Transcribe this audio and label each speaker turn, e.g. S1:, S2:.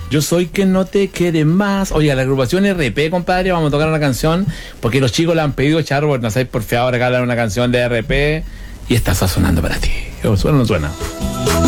S1: Yo soy que no te quede más. Oye, la agrupación RP, compadre, vamos a tocar una canción porque los chicos la han pedido, Charbo, no sé, por favor, regalar una canción de RP y esta está sonando para ti. ¿Suena o no suena?